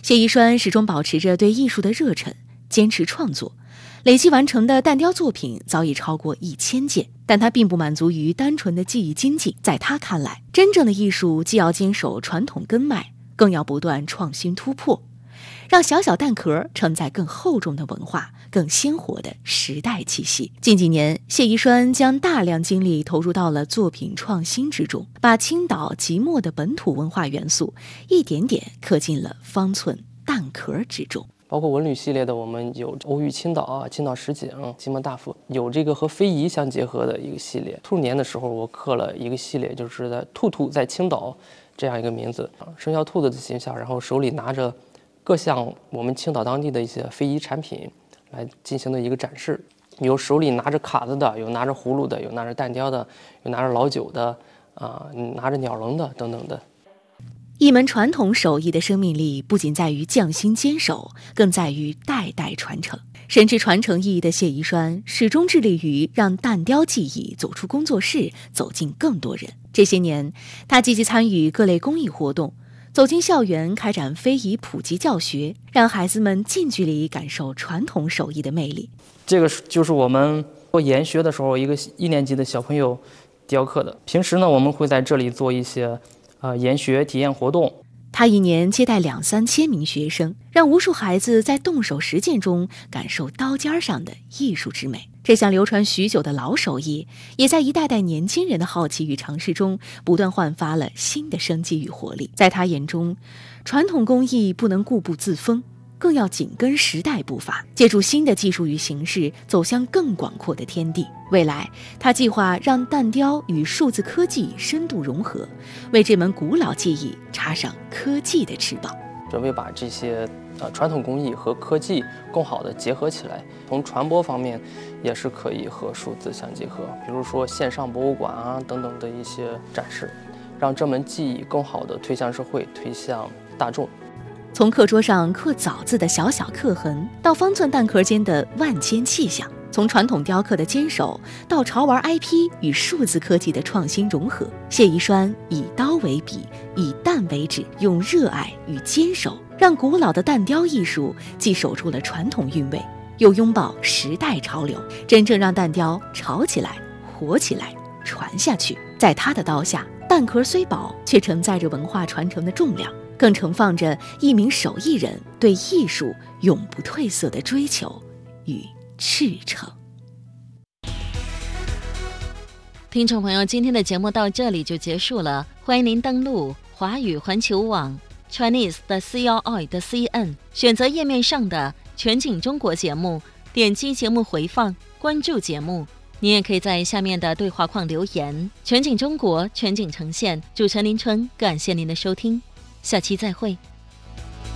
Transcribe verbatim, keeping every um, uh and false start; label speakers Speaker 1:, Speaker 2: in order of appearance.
Speaker 1: 谢宜栓始终保持着对艺术的热忱，坚持创作，累计完成的蛋雕作品早已超过一千件。但他并不满足于单纯的技艺精进，在他看来，真正的艺术既要坚守传统根脉，更要不断创新突破，让小小蛋壳承载更厚重的文化，更鲜活的时代气息。近几年，谢宜栓将大量精力投入到了作品创新之中，把青岛即墨的本土文化元素一点点刻进了方寸蛋壳之中。
Speaker 2: 包括文旅系列的，我们有欧域青岛啊、青岛十景、金门大佛，有这个和非遗相结合的一个系列。兔年的时候，我刻了一个系列，就是在兔兔在青岛这样一个名字，生肖兔子的形象，然后手里拿着各项我们青岛当地的一些非遗产品来进行的一个展示。有手里拿着卡子的，有拿着葫芦的，有拿着蛋雕的，有拿着老酒的，啊、呃，拿着鸟笼的等等的。
Speaker 1: 一门传统手艺的生命力不仅在于匠心坚守，更在于代代传承。深知传承意义的谢宜栓始终致力于让蛋雕技艺走出工作室，走进更多人。这些年，他积极参与各类公益活动，走进校园开展非遗普及教学，让孩子们近距离感受传统手艺的魅力。
Speaker 2: 这个就是我们做研学的时候，一个一年级的小朋友雕刻的。平时呢，我们会在这里做一些呃，研学体验活动。
Speaker 1: 他一年接待两三千名学生，让无数孩子在动手实践中感受刀尖上的艺术之美。这项流传许久的老手艺，也在一代代年轻人的好奇与尝试中，不断焕发了新的生机与活力。在他眼中，传统工艺不能固步自封，更要紧跟时代步伐，借助新的技术与形式，走向更广阔的天地。未来，他计划让蛋雕与数字科技深度融合，为这门古老技艺插上科技的翅膀。
Speaker 2: 准备把这些呃传统工艺和科技更好的结合起来，从传播方面也是可以和数字相结合，比如说线上博物馆啊等等的一些展示，让这门技艺更好的推向社会，推向大众。
Speaker 1: 从课桌上刻枣字的小小刻痕，到方寸蛋壳间的万千气象；从传统雕刻的坚守，到潮玩 I P 与数字科技的创新融合，谢宜栓以刀为笔，以蛋为纸，用热爱与坚守，让古老的蛋雕艺术既守住了传统韵味，又拥抱时代潮流，真正让蛋雕潮起来、活起来、传下去。在他的刀下，蛋壳虽薄，却承载着文化传承的重量，更盛放着一名手艺人对艺术永不褪色的追求与赤诚。
Speaker 3: 听众朋友，今天的节目到这里就结束了，欢迎您登录华语环球网 Chinese 的 C L I 的 C N， 选择页面上的全景中国节目，点击节目回放，关注节目。您也可以在下面的对话框留言。全景中国，全景呈现，主持人林春，感谢您的收听，下期再会。